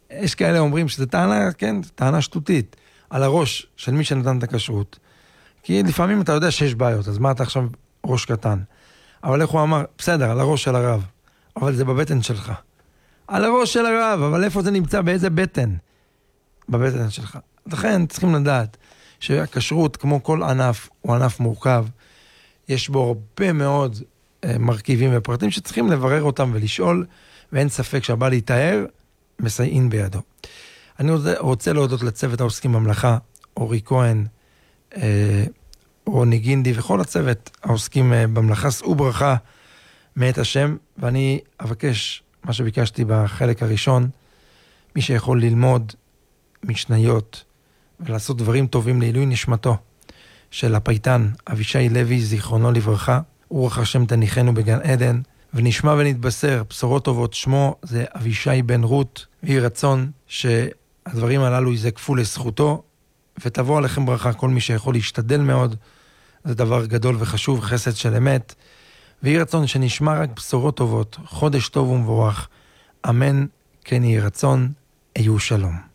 יש כאלה אומרים שזה טענה, כן, טענה שטותית, על הראש של מי שנתן את הכשרות. כי לפעמים אתה יודע שיש בעיות, אז מה אתה עכשיו ראש קטן? אבל איך הוא אמר, בסדר, על הראש של הרב, אבל זה בבטן שלך. על הראש של הרב, אבל איפה זה נמצא, באיזה בטן? בבטן שלך. לכן צריכים לדעת שהכשרות, כמו כל ענף, הוא ענף מורכב, יש בו הרבה מאוד מרכיבים ופרטים שצריכים לברר אותם ולשאול, ואין ספק שהבא להתאר, מסייעים בידו. אני רוצה להודות לצוות העוסקים במלאכה, אורי כהן, רוני גינדי וכל הצוות העוסקים במלאכה, שאו ברכה מאת השם, ואני אבקש מה שביקשתי בחלק הראשון, מי שיכול ללמוד משניות ולעשות דברים טובים לעילוי נשמתו של הפייטן אבישי לוי, זיכרונו לברכה, רוח השם תניחנו בגן עדן, ונשמע ונתבשר בשורות טובות. שמו זה אבישי בן רות, ויהי רצון שהדברים הללו יזקפו לזכותו, ותבוא עליכם ברכה כל מי שיכול להשתדל מאוד, זה דבר גדול וחשוב, חסד של אמת, ויהי רצון שנשמע רק בשורות טובות, חודש טוב ומבורך, אמן, כן יהי רצון, היו שלום.